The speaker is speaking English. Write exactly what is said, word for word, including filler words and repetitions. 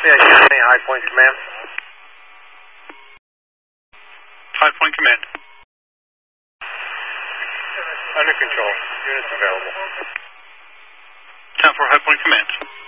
Yeah, County High Point Command. High Point Command. Under control. Units available. ten four High Point Command.